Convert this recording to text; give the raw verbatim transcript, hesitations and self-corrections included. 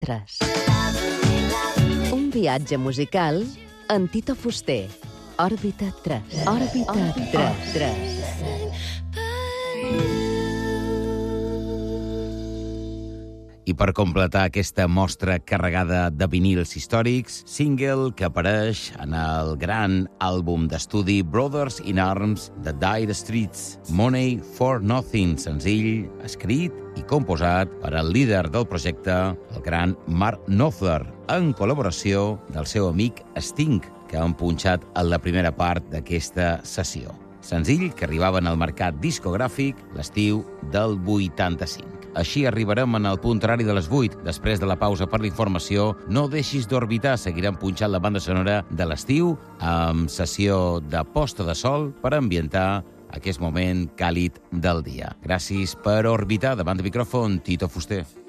tres. Un viatge musical en Tito Fuster. Òrbita tres. Òrbita tres. I per completar aquesta mostra carregada de vinils històrics, single que apareix en el gran àlbum d'estudi Brothers in Arms de Dire Straits, Money for Nothing, senzill, escrit i composat per al líder del projecte, el gran Mark Knopfler, en col·laboració del seu amic Sting, que han punxat en la primera part d'aquesta sessió. Senzill que arribaven al mercat discogràfic l'estiu del vuitanta-cinc. Així arribarem en el punt horari de les vuit. Després de la pausa per l'informació, no deixis d'orbitar. Seguirem punxant la banda sonora de l'estiu amb sessió de posta de sol per ambientar aquest moment càlid del dia. Gràcies per orbitar. Davant de micròfon, Tito Fuster.